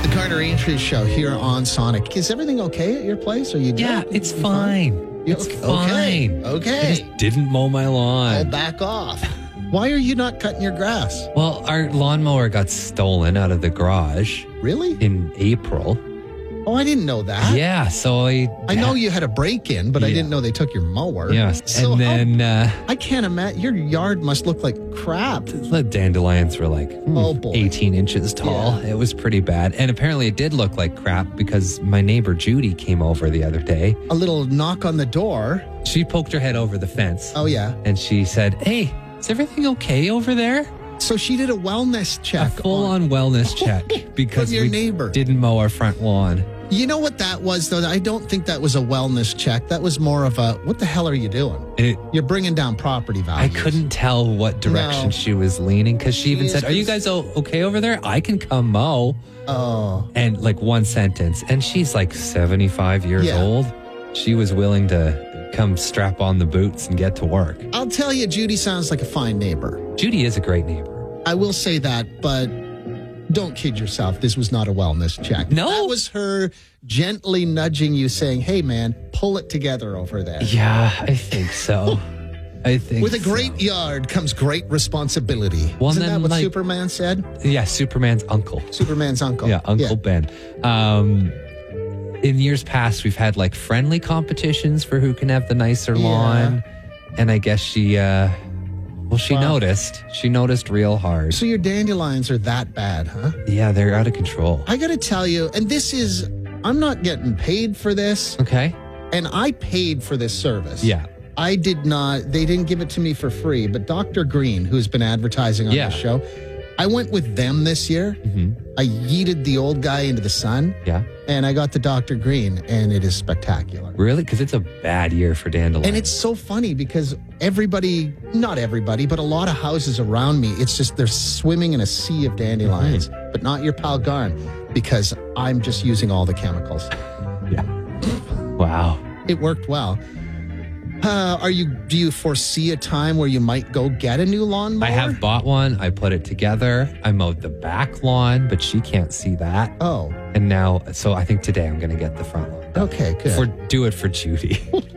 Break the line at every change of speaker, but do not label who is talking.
The Carter Aintree Show here on Sonic. Is everything okay at your place? Are you good?
Yeah, it's fine. It's fine.
Okay.
I just didn't mow my lawn.
I'll back off. Why are you not cutting your grass?
Well, our lawnmower got stolen out of the garage
Really?
in April.
Oh, I didn't know that.
Yeah, so
I know you had a break-in, but I
Yeah.
didn't know they took your mower.
Yes,
So
and then
I can't imagine. Your yard must look like crap.
the dandelions were like
Oh, boy.
18 inches tall.
Yeah.
It was pretty bad. And apparently it did look like crap because my neighbor Judy came over the other day.
A little knock on the door.
She poked her head over the fence
Oh, yeah.
and she said, "Hey, is everything okay over there?"
So she did a wellness
A
check.
full-on wellness check because
your
we
neighbor.
didn't mow our front lawn.
You know what that was, though? I don't think that was a wellness check. That was more of a, what the hell are you doing? You're bringing down property
I
values.
couldn't tell what direction
No.
she was leaning because she even
She
said,
is
"Are you guys okay over there? I can come mow."
Oh.
And like one sentence. And she's like 75 years
Yeah.
old. She was willing to come strap on the boots and get to work.
I'll tell you, Judy sounds like a fine neighbor.
Judy is a great neighbor.
I will say that, but don't kid yourself. This was not a wellness check.
No.
That was her gently nudging you, saying, "Hey, man, pull it together over there."
Yeah, I think so. I think
With a
so.
great yard comes great responsibility.
Well,
Isn't
then,
that what
like-
Superman said?
Yeah, Superman's uncle.
Superman's uncle.
Yeah, Uncle Ben. In years past, we've had like friendly competitions for who can have the nicer
Yeah.
lawn. And I guess she
Wow.
noticed. She noticed real hard.
So your dandelions are that bad, huh?
Yeah, they're out of control.
I got to tell you, and this is, I'm not getting paid for this,
Okay.
and I paid for this service.
Yeah.
I did not, they didn't give it to me for free, but Dr. Green, who's been advertising on
Yeah.
the show, I went with them this year. I yeeted the old guy into the sun,
Yeah.
and I got the Dr. Green, and it is spectacular.
Really? Because it's a bad year for dandelions.
And it's so funny because everybody, not everybody, but a lot of houses around me, it's just they're swimming in a sea of dandelions, but not your pal Garn, because I'm just using all the chemicals.
Yeah. Wow.
It worked well. Do you foresee a time where you might go get a new lawnmower?
I have bought one. I put it together. I mowed the back lawn, but she can't see that.
Oh,
And now, so I think today I'm going to get the front lawn.
okay, good.
Do it for Judy.